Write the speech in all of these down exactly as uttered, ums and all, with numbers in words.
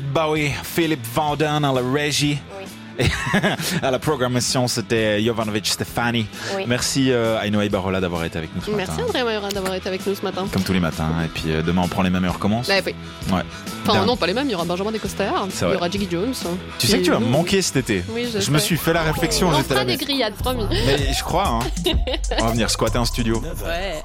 Bowie, Philippe Vandin à la régie. Oui. Et à la programmation, c'était Jovanovic Stefani. Oui. Merci euh, Ainoa Ibarola d'avoir été avec nous ce Merci matin. André Mayora d'avoir été avec nous ce matin. Comme tous les matins. Et puis euh, demain, on prend les mêmes et on recommence. Bah, oui. Ouais. Enfin, Bien. non, pas les mêmes. Il y aura Benjamin Descoster, il y aura Jiggy Jones. Tu sais que tu vas me nous. manquer cet été. Oui, je, je me suis fait la réflexion. On j'étais fera là, des mais... grillades, promis. mais je crois. Hein. On va venir squatter un studio. Ouais.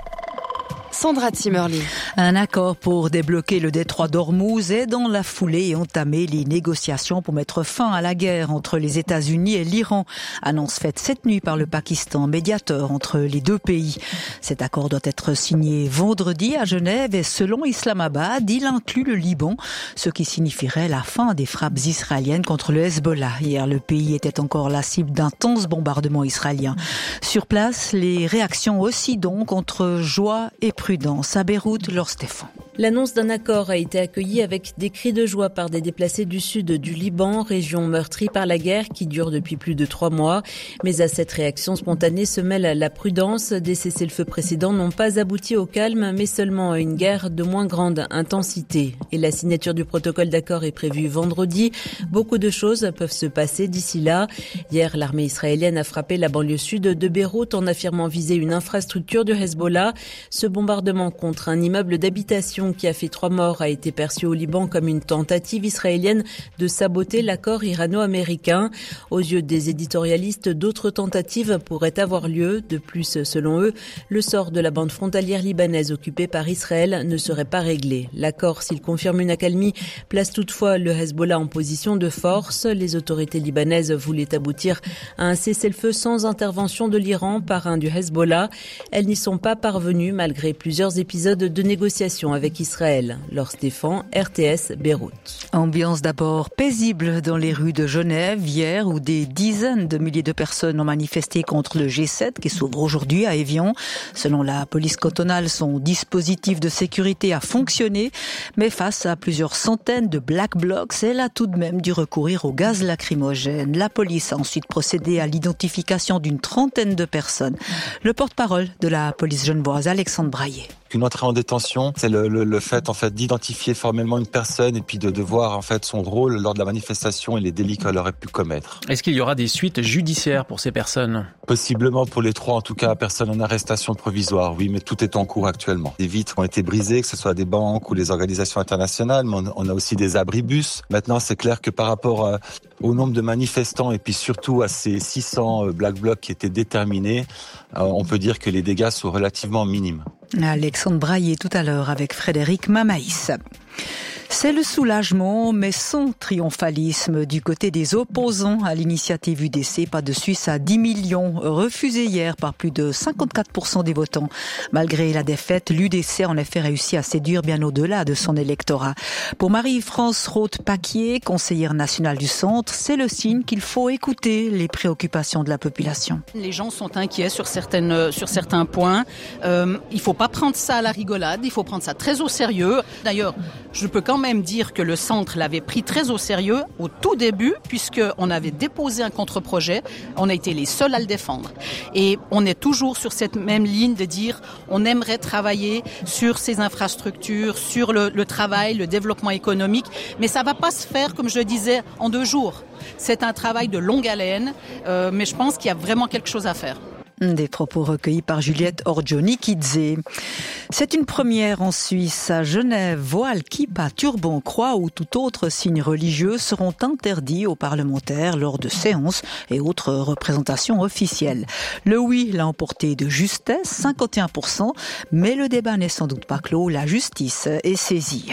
Sandra Zimmerli. Un accord pour débloquer le détroit d'Ormuz est dans la foulée et entamer les négociations pour mettre fin à la guerre entre les États-Unis et l'Iran. Annonce faite cette nuit par le Pakistan, médiateur entre les deux pays. Cet accord doit être signé vendredi à Genève et selon Islamabad, il inclut le Liban, ce qui signifierait la fin des frappes israéliennes contre le Hezbollah. Hier, le pays était encore la cible d'intenses bombardements israéliens. Sur place, les réactions aussi donc entre joie et prudence. À Beyrouth, Laure Stéphane. L'annonce d'un accord a été accueillie avec des cris de joie par des déplacés du sud du Liban, région meurtrie par la guerre qui dure depuis plus de trois mois. Mais à cette réaction spontanée se mêle la prudence. Des cessez-le-feu précédents n'ont pas abouti au calme, mais seulement à une guerre de moins grande intensité. Et la signature du protocole d'accord est prévue vendredi. Beaucoup de choses peuvent se passer d'ici là. Hier, l'armée israélienne a frappé la banlieue sud de Beyrouth en affirmant viser une infrastructure du Hezbollah. Ce bombardement contre un immeuble d'habitation qui a fait trois morts a été perçu au Liban comme une tentative israélienne de saboter l'accord irano-américain. Aux yeux des éditorialistes, d'autres tentatives pourraient avoir lieu. De plus, selon eux, le sort de la bande frontalière libanaise occupée par Israël ne serait pas réglé. L'accord, s'il confirme une accalmie, place toutefois le Hezbollah en position de force. Les autorités libanaises voulaient aboutir à un cessez-le-feu sans intervention de l'Iran par un du Hezbollah. Elles n'y sont pas parvenues malgré plusieurs épisodes de négociations avec Israël. Laure Stéphane, R T S, Beyrouth. Ambiance d'abord paisible dans les rues de Genève hier où des dizaines de milliers de personnes ont manifesté contre le G sept qui s'ouvre aujourd'hui à Évian. Selon la police cantonale, son dispositif de sécurité a fonctionné, mais face à plusieurs centaines de black blocs, elle a tout de même dû recourir au gaz lacrymogène. La police a ensuite procédé à l'identification d'une trentaine de personnes. Le porte-parole de la police genevoise, Alexandre Braillet. Une entrée en détention, c'est le, le, le fait en fait d'identifier formellement une personne et puis de, de voir en fait son rôle lors de la manifestation et les délits qu'elle aurait pu commettre. Est-ce qu'il y aura des suites judiciaires pour ces personnes ? Possiblement pour les trois, en tout cas, personne en arrestation provisoire, oui, mais tout est en cours actuellement. Des vitres ont été brisées, que ce soit des banques ou les organisations internationales, mais on, on a aussi des abribus. Maintenant, c'est clair que par rapport à, au nombre de manifestants et puis surtout à ces six cents black blocs qui étaient déterminés, euh, on peut dire que les dégâts sont relativement minimes. Alexandre Braillet tout à l'heure avec Frédéric Mamaïs. C'est le soulagement, mais sans triomphalisme du côté des opposants à l'initiative U D C. Pas de Suisse à dix millions, refusé hier par plus de cinquante-quatre pour cent des votants. Malgré la défaite, l'U D C a en effet réussi à séduire bien au-delà de son électorat. Pour Marie-France Roth-Paquier, conseillère nationale du Centre, c'est le signe qu'il faut écouter les préoccupations de la population. Les gens sont inquiets sur, certaines, sur certains points. Euh, il ne faut pas prendre ça à la rigolade, il faut prendre ça très au sérieux. D'ailleurs, je peux quand même dire que le centre l'avait pris très au sérieux au tout début, puisqu'on avait déposé un contre-projet, on a été les seuls à le défendre. Et on est toujours sur cette même ligne de dire on aimerait travailler sur ces infrastructures, sur le, le travail, le développement économique, mais ça ne va pas se faire, comme je le disais, en deux jours. C'est un travail de longue haleine, euh, mais je pense qu'il y a vraiment quelque chose à faire. Des propos recueillis par Juliette Orgioni-Kidze. C'est une première en Suisse. À Genève, voile, kippa, turban, croix ou tout autre signe religieux seront interdits aux parlementaires lors de séances et autres représentations officielles. Le oui l'a emporté de justesse, cinquante et un pour cent, mais le débat n'est sans doute pas clos. La justice est saisie.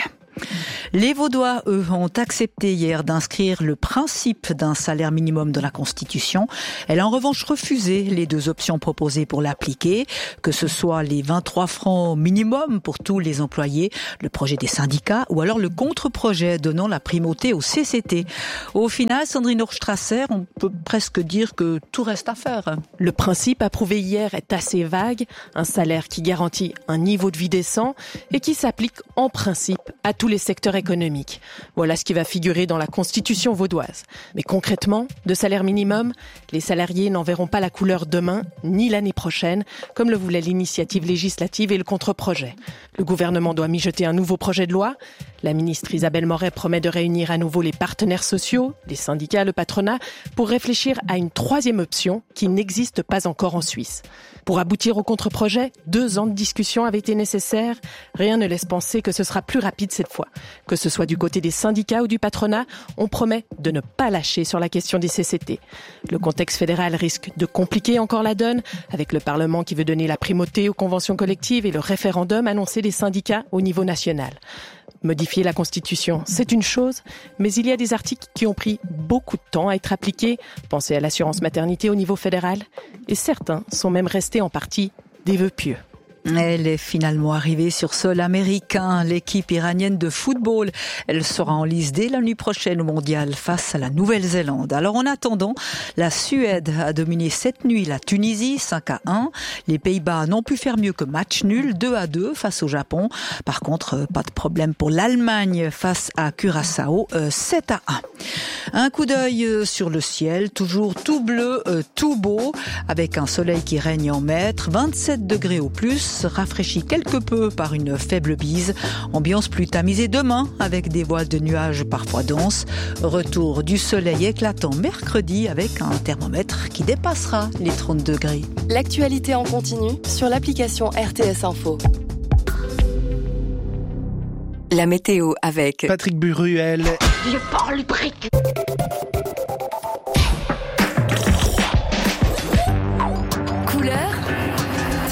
Les Vaudois, eux, ont accepté hier d'inscrire le principe d'un salaire minimum dans la Constitution. Elle a en revanche refusé les deux options proposées pour l'appliquer, que ce soit les vingt-trois francs minimum pour tous les employés, le projet des syndicats, ou alors le contre-projet donnant la primauté au C C T. Au final, Sandrine Hochstrasser, on peut presque dire que tout reste à faire. Le principe approuvé hier est assez vague, un salaire qui garantit un niveau de vie décent et qui s'applique en principe à tous tous les secteurs économiques. Voilà ce qui va figurer dans la constitution vaudoise. Mais concrètement, de salaire minimum, les salariés n'en verront pas la couleur demain, ni l'année prochaine, comme le voulait l'initiative législative et le contre-projet. Le gouvernement doit mijoter un nouveau projet de loi. La ministre Isabelle Moret promet de réunir à nouveau les partenaires sociaux, les syndicats, le patronat, pour réfléchir à une troisième option qui n'existe pas encore en Suisse. Pour aboutir au contre-projet, deux ans de discussion avaient été nécessaires. Rien ne laisse penser que ce sera plus rapide cette fois. Que ce soit du côté des syndicats ou du patronat, on promet de ne pas lâcher sur la question des C C T. Le contexte fédéral risque de compliquer encore la donne, avec le Parlement qui veut donner la primauté aux conventions collectives et le référendum annoncé des syndicats au niveau national. Modifier la Constitution, c'est une chose, mais il y a des articles qui ont pris beaucoup de temps à être appliqués. Pensez à l'assurance maternité au niveau fédéral. Et certains sont même restés en partie des vœux pieux. Elle est finalement arrivée sur sol américain. L'équipe iranienne de football, elle sera en lice dès la nuit prochaine au mondial face à la Nouvelle-Zélande. Alors en attendant, la Suède a dominé cette nuit la Tunisie cinq à un. Les Pays-Bas n'ont pu faire mieux que match nul deux à deux face au Japon. Par contre, pas de problème pour l'Allemagne face à Curaçao sept à un. Un coup d'œil sur le ciel, toujours tout bleu, tout beau, avec un soleil qui règne en maître, vingt-sept degrés au plus. Rafraîchi quelque peu par une faible bise. Ambiance plus tamisée demain avec des voiles de nuages parfois denses. Retour du soleil éclatant mercredi avec un thermomètre qui dépassera les trente degrés. L'actualité en continu sur l'application R T S Info. La météo avec Patrick Buruel. Je parle brique.